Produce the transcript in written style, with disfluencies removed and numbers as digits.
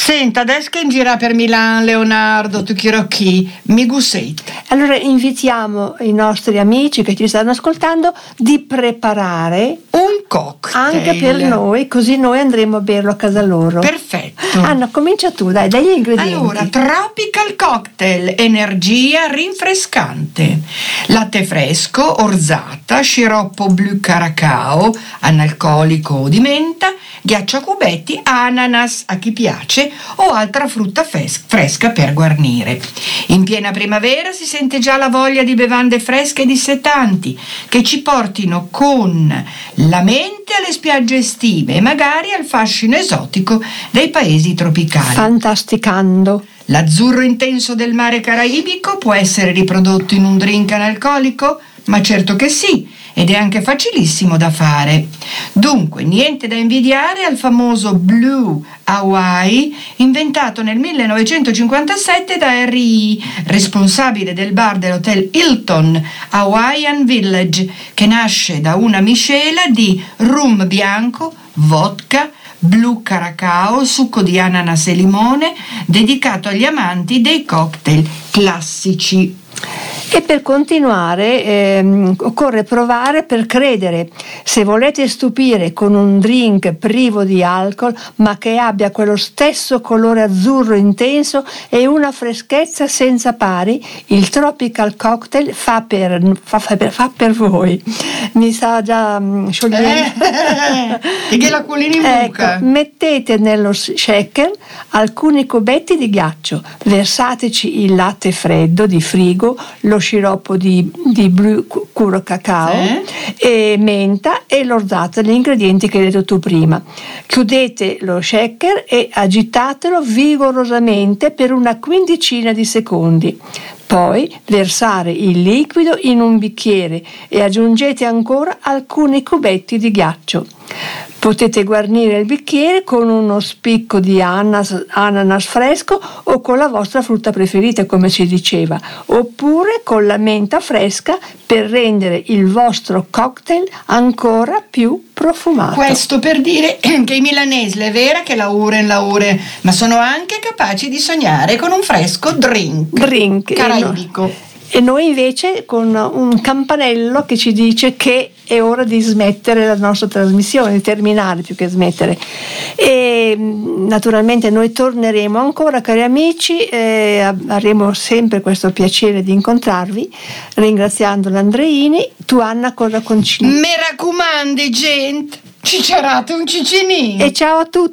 Senta, adesso che in gira per Milano, Leonardo, tu chi mi gusseite. Allora invitiamo i nostri amici che ci stanno ascoltando di preparare un cocktail anche per noi, così noi andremo a berlo a casa loro. Perfetto. Anna, comincia tu, dai gli ingredienti. Allora, tropical cocktail, energia rinfrescante, latte fresco, orzata, sciroppo blu caracao, analcolico o di menta, ghiaccio a cubetti, ananas a chi piace o altra frutta fresca per guarnire. In piena primavera si sente già la voglia di bevande fresche e dissetanti che ci portino con la mente alle spiagge estive e magari al fascino esotico dei paesi tropicali. Fantasticando. L'azzurro intenso del mare caraibico può essere riprodotto in un drink analcolico? Ma certo che sì, ed è anche facilissimo da fare. Dunque, niente da invidiare al famoso Blue Hawaii, inventato nel 1957 da Harry, responsabile del bar dell'hotel Hilton Hawaiian Village, che nasce da una miscela di rum bianco, vodka, blu caracao, succo di ananas e limone, dedicato agli amanti dei cocktail classici. E per continuare occorre provare per credere. Se volete stupire con un drink privo di alcol ma che abbia quello stesso colore azzurro intenso e una freschezza senza pari, il Tropical Cocktail fa per voi. Mi sta già sciogliendo. E che la culina in buca. Ecco, mettete nello shaker alcuni cubetti di ghiaccio, versateci il latte freddo di frigo, lo sciroppo di blu curo cacao e menta e l'orzata, gli ingredienti che hai detto tu prima. Chiudete lo shaker e agitatelo vigorosamente per una quindicina di secondi. Poi versare il liquido in un bicchiere e aggiungete ancora alcuni cubetti di ghiaccio. Potete guarnire il bicchiere con uno spicco di ananas fresco o con la vostra frutta preferita, come si diceva, oppure con la menta fresca per rendere il vostro cocktail ancora più profumato. Questo per dire che i milanesi è vera che lauren, ma sono anche capaci di sognare con un fresco drink caraibico. E noi invece con un campanello che ci dice che è ora di smettere la nostra trasmissione, di terminare più che smettere. E naturalmente noi torneremo ancora, cari amici, avremo sempre questo piacere di incontrarvi, ringraziando l'Andreini. Tu, Anna, cosa concili? Mi raccomandi, gente, cicciarate un cicinino. E ciao a tutti.